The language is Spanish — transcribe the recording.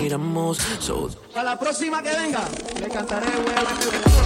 miramos. A la próxima que venga, le cantaré, güey.